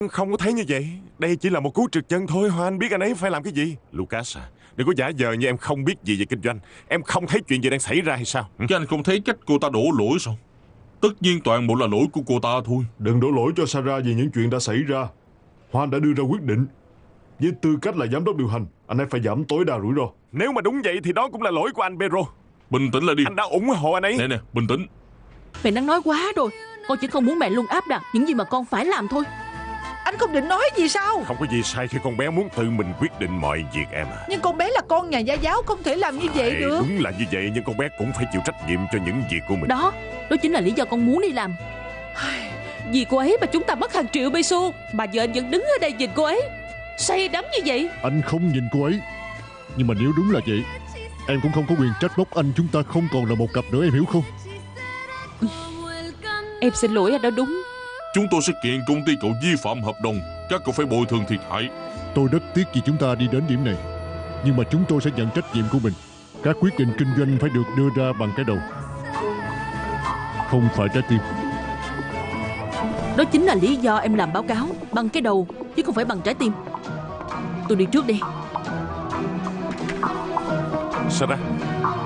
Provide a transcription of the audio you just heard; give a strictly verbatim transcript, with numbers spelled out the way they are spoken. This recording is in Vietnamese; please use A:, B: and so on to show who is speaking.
A: Không có thấy như vậy. Đây chỉ là một cú trượt chân thôi. Hoa Anh biết anh ấy phải làm cái gì. Lucas à, đừng có giả vờ như em không biết gì về kinh doanh. Em không thấy chuyện gì đang xảy ra hay sao?
B: Chứ anh không thấy cách cô ta đổ lỗi sao? Tất nhiên toàn bộ là lỗi của cô ta thôi.
C: Đừng đổ lỗi cho Sarah vì những chuyện đã xảy ra. Hoa Anh đã đưa ra quyết định. Với tư cách là giám đốc điều hành, anh ấy phải giảm tối đa rủi ro.
A: Nếu mà đúng vậy thì đó cũng là lỗi của anh Pedro.
B: Bình tĩnh lại đi.
A: Anh đã ủng hộ anh ấy.
B: Nè nè, bình tĩnh.
D: Mẹ đang nói quá rồi. Con chỉ không muốn mẹ luôn áp đặt những gì mà con phải làm thôi.
E: Anh không định nói gì sao?
A: Không có gì sai khi con bé muốn tự mình quyết định mọi việc em à.
E: Nhưng con bé là con nhà gia giáo, không thể làm như vậy
A: Phải,
E: được.
A: đúng là như vậy, nhưng con bé cũng phải chịu trách nhiệm cho những việc của mình.
D: Đó, đó chính là lý do con muốn đi làm. Vì cô ấy mà chúng ta mất hàng triệu peso, mà giờ anh vẫn đứng ở đây nhìn cô ấy say đắm như vậy.
F: Anh không nhìn cô ấy. Nhưng mà nếu đúng là vậy, em cũng không có quyền trách móc anh. Chúng ta không còn là một cặp nữa, em hiểu không?
D: Em xin lỗi, anh đã đúng.
B: Chúng tôi sẽ kiện công ty cậu vi phạm hợp đồng. Các cậu phải bồi thường thiệt hại.
F: Tôi rất tiếc vì chúng ta đi đến điểm này, nhưng mà chúng tôi sẽ nhận trách nhiệm của mình. Các quyết định kinh doanh phải được đưa ra bằng cái đầu, không phải trái tim.
D: Đó chính là lý do em làm báo cáo bằng cái đầu chứ không phải bằng trái tim. Tôi đi trước đi.
A: Sarah,